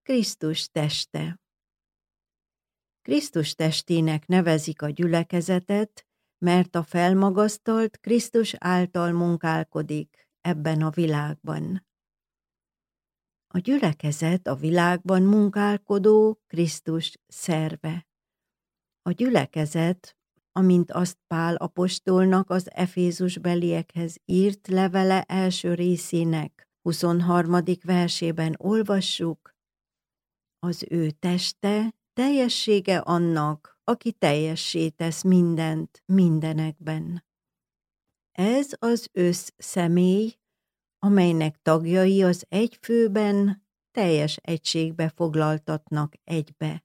Krisztus teste. Krisztus testének nevezik a gyülekezetet, mert a felmagasztalt Krisztus által munkálkodik ebben a világban. A gyülekezet a világban munkálkodó Krisztus szerve. A gyülekezet, amint azt Pál apostolnak az Efézusbeliekhez írt levele első részének 23. versében olvassuk, az ő teste teljessége annak, aki teljessé tesz mindent mindenekben. Ez az összszemély, amelynek tagjai az egy főben, teljes egységbe foglaltatnak egybe.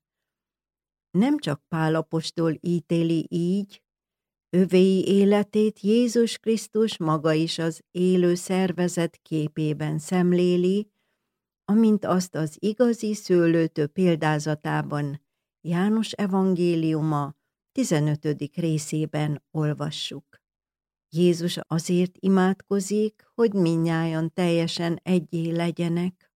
Nem csak Pál apostol ítéli így, övéi életét Jézus Krisztus maga is az élő szervezet képében szemléli, amint azt az igazi szőlőtő példázatában János evangéliuma 15. részében olvassuk. Jézus azért imádkozik, hogy mindnyájan teljesen eggyé legyenek.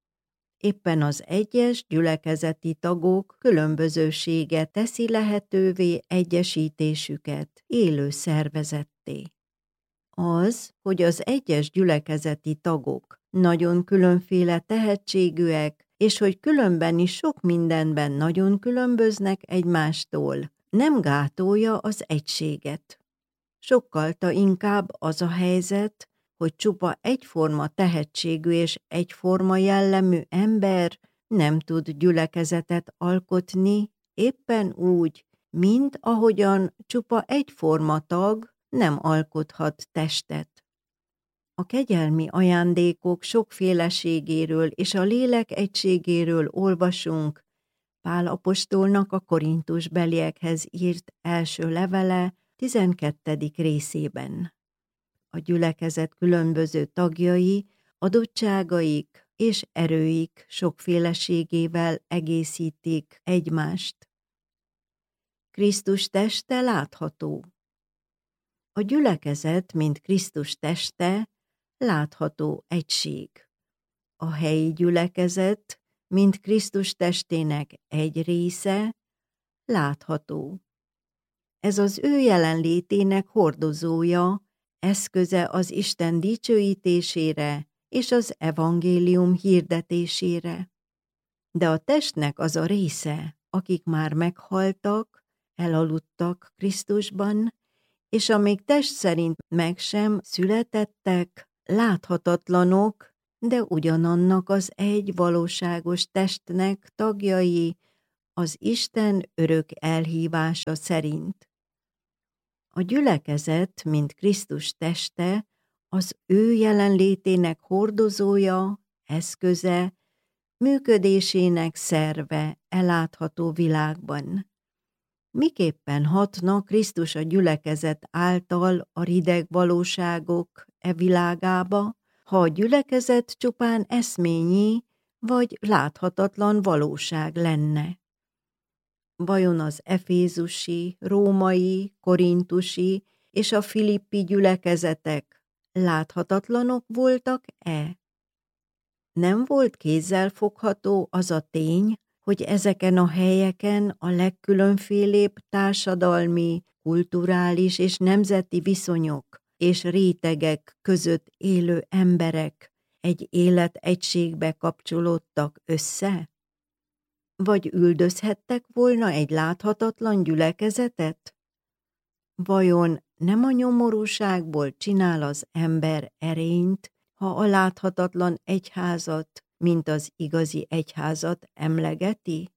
Éppen az egyes gyülekezeti tagok különbözősége teszi lehetővé egyesítésüket élő szervezetté. Az, hogy az egyes gyülekezeti tagok nagyon különféle tehetségűek, és hogy különben is sok mindenben nagyon különböznek egymástól, nem gátolja az egységet. Sokkalta inkább az a helyzet, hogy csupa egyforma tehetségű és egyforma jellemű ember nem tud gyülekezetet alkotni, éppen úgy, mint ahogyan csupa egyforma tag nem alkothat testet. A kegyelmi ajándékok sokféleségéről és a lélek egységéről olvasunk Pál apostolnak a korintusbeliekhez írt első levele 12. részében. A gyülekezet különböző tagjai, adottságaik és erőik sokféleségével egészítik egymást. Krisztus teste látható. A gyülekezet, mint Krisztus teste, látható egység. A helyi gyülekezet, mint Krisztus testének egy része, látható. Ez az ő jelenlétének hordozója, eszköze az Isten dicsőítésére és az evangélium hirdetésére. De a testnek az a része, akik már meghaltak, elaludtak Krisztusban, és amíg test szerint meg sem születettek, láthatatlanok, de ugyanannak az egy valóságos testnek tagjai az Isten örök elhívása szerint. A gyülekezet, mint Krisztus teste, az ő jelenlétének hordozója, eszköze, működésének szerve elátható világban. Miképpen hatna Krisztus a gyülekezet által a rideg valóságok e világába, ha a gyülekezet csupán eszményi vagy láthatatlan valóság lenne? Vajon az efézusi, római, korintusi és a filippi gyülekezetek láthatatlanok voltak-e? Nem volt kézzel fogható az a tény, hogy ezeken a helyeken a legkülönfélébb társadalmi, kulturális és nemzeti viszonyok és rétegek között élő emberek egy életegységbe kapcsolódtak össze? Vagy üldözhettek volna egy láthatatlan gyülekezetet? Vajon nem a nyomorúságból csinál az ember erényt, ha a láthatatlan egyházat, mint az igazi egyházat emlegeti?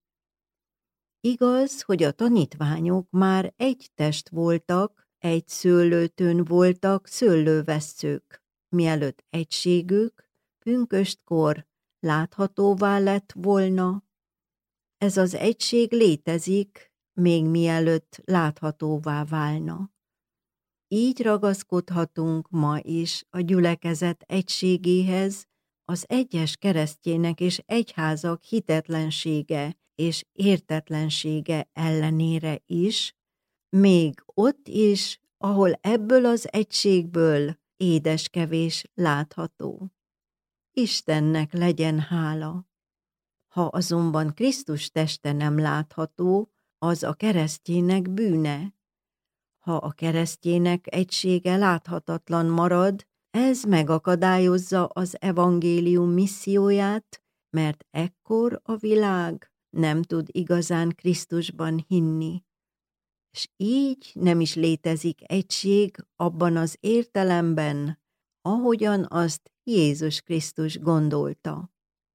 Igaz, hogy a tanítványok már egy test voltak, egy szőlőtőn voltak szőlővesszők, mielőtt egységük pünköstkor láthatóvá lett volna. Ez az egység létezik, még mielőtt láthatóvá válna. Így ragaszkodhatunk ma is a gyülekezet egységéhez, az egyes keresztjének és egyházak hitetlensége és értetlensége ellenére is, még ott is, ahol ebből az egységből édeskevés látható. Istennek legyen hála! Ha azonban Krisztus teste nem látható, az a keresztjének bűne. Ha a keresztjének egysége láthatatlan marad, ez megakadályozza az evangélium misszióját, mert ekkor a világ nem tud igazán Krisztusban hinni. És így nem is létezik egység abban az értelemben, ahogyan azt Jézus Krisztus gondolta.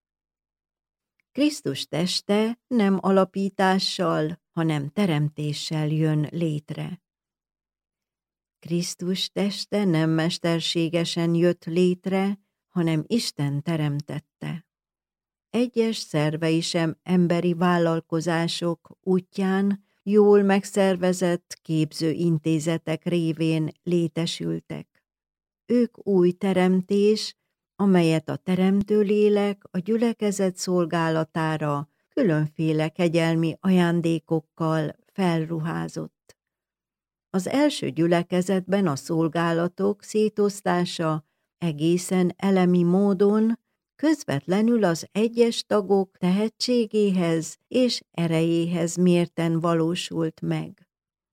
Krisztus teste nem alapítással, hanem teremtéssel jön létre. Krisztus teste nem mesterségesen jött létre, hanem Isten teremtette. Egyes szervei sem emberi vállalkozások útján jól megszervezett képzőintézetek révén létesültek. Ők új teremtés, amelyet a teremtő lélek a gyülekezet szolgálatára különféle kegyelmi ajándékokkal felruházott. Az első gyülekezetben a szolgálatok szétosztása egészen elemi módon közvetlenül az egyes tagok tehetségéhez és erejéhez mérten valósult meg.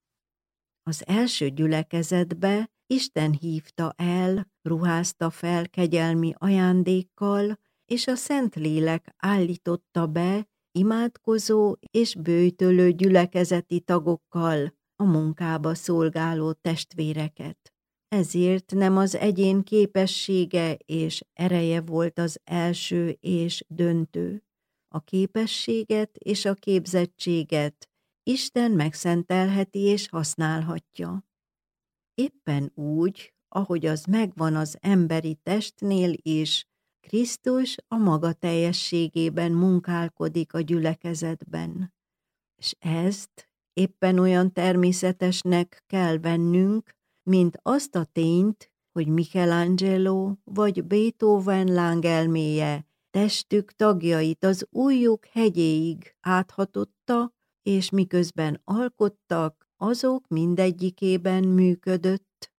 Az első gyülekezetbe Isten hívta el, ruházta fel kegyelmi ajándékkal, és a Szentlélek állította be imádkozó és böjtölő gyülekezeti tagokkal a munkába szolgáló testvéreket. Ezért nem az egyén képessége és ereje volt az első és döntő. A képességet és a képzettséget Isten megszentelheti és használhatja. Éppen úgy, ahogy az megvan az emberi testnél is, Krisztus a maga teljességében munkálkodik a gyülekezetben. És ezt éppen olyan természetesnek kell vennünk, mint azt a tényt, hogy Michelangelo vagy Beethoven lángelméje testük tagjait az ujjuk hegyéig áthatotta, és miközben alkottak, azok mindegyikében működött